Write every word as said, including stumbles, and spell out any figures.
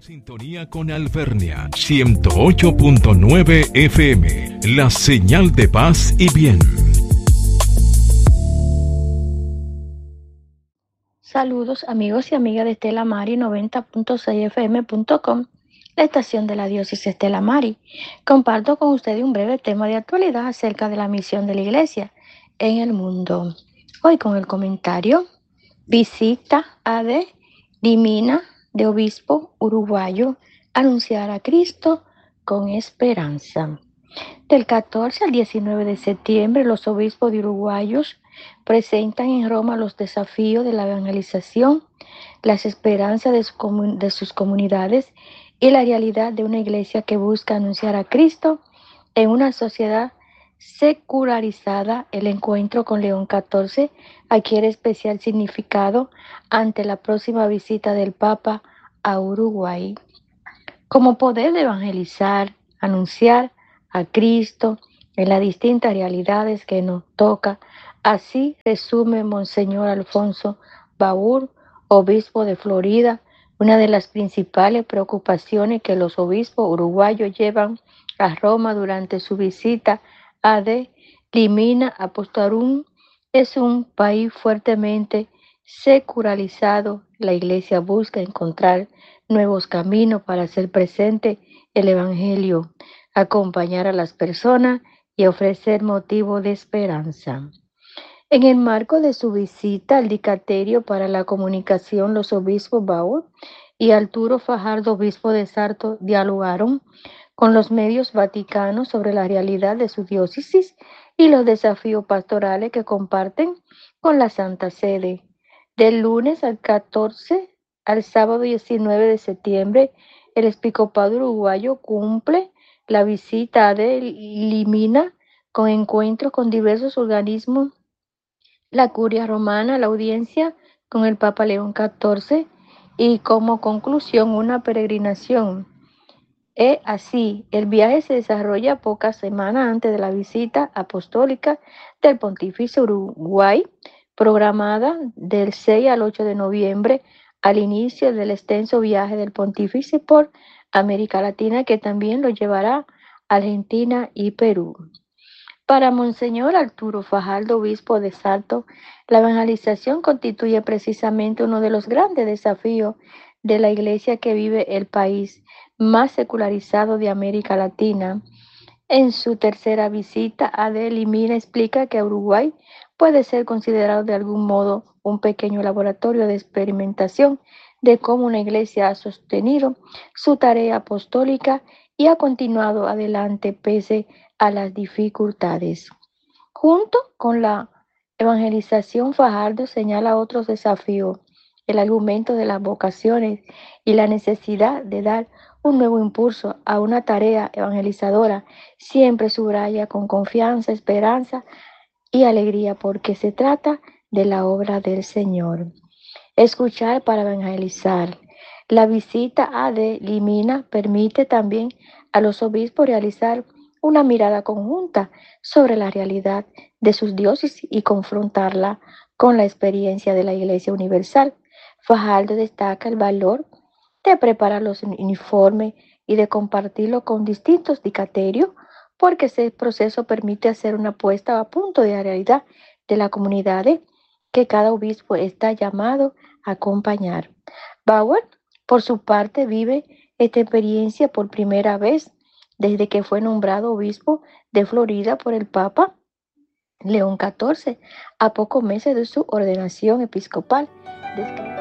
Sintonía con Alvernia ciento ocho punto nueve F M, la señal de paz y bien. Saludos amigos y amigas de Estela Mari noventa punto seis F M punto com, la estación de la diócesis Estela Mari. Comparto con ustedes un breve tema de actualidad acerca de la misión de la Iglesia en el mundo. Hoy con el comentario: visita a de Dimina de obispo uruguayo, anunciar a Cristo con esperanza. Del catorce al diecinueve de septiembre, los obispos de uruguayos presentan en Roma los desafíos de la evangelización, las esperanzas de, su comun- de sus comunidades y la realidad de una iglesia que busca anunciar a Cristo en una sociedad secularizada. El encuentro con León catorce adquiere especial significado ante la próxima visita del Papa a Uruguay. Como poder de evangelizar, anunciar a Cristo en las distintas realidades que nos toca, así resume Monseñor Alfonso Baur, obispo de Florida, una de las principales preocupaciones que los obispos uruguayos llevan a Roma durante su visita a de Limina Apostorum. Es un país fuertemente secularizado. La Iglesia busca encontrar nuevos caminos para hacer presente el Evangelio, acompañar a las personas y ofrecer motivo de esperanza. En el marco de su visita al Dicasterio para la Comunicación, los obispos Baur y Arturo Fajardo, obispo de Sarto, dialogaron con los medios vaticanos sobre la realidad de su diócesis y los desafíos pastorales que comparten con la Santa Sede. Del lunes al catorce al sábado diecinueve de septiembre, el episcopado uruguayo cumple la visita de Limina con encuentros con diversos organismos, la curia romana, la audiencia con el Papa León catorce y como conclusión una peregrinación. Es así, el viaje se desarrolla pocas semanas antes de la visita apostólica del Pontificio Uruguay, programada del seis al ocho de noviembre, al inicio del extenso viaje del Pontífice por América Latina, que también lo llevará a Argentina y Perú. Para Monseñor Arturo Fajardo, obispo de Salto, la evangelización constituye precisamente uno de los grandes desafíos de la iglesia que vive el país más secularizado de América Latina. En su tercera visita, Adel Limina explica que Uruguay puede ser considerado de algún modo un pequeño laboratorio de experimentación de cómo una iglesia ha sostenido su tarea apostólica y ha continuado adelante pese a las dificultades. Junto con la evangelización, Fajardo señala otros desafíos: el argumento de las vocaciones y la necesidad de dar un nuevo impulso a una tarea evangelizadora. Siempre subraya con confianza, esperanza y alegría, porque se trata de la obra del Señor. Escuchar para evangelizar. La visita a de Limina permite también a los obispos realizar una mirada conjunta sobre la realidad de sus diócesis y confrontarla con la experiencia de la Iglesia Universal. Fajardo destaca el valor de preparar los uniformes y de compartirlo con distintos dicaterios, porque ese proceso permite hacer una puesta a punto de la realidad de la comunidad que cada obispo está llamado a acompañar. Bauer, por su parte, vive esta experiencia por primera vez desde que fue nombrado obispo de Florida por el Papa León catorce, a pocos meses de su ordenación episcopal. Describe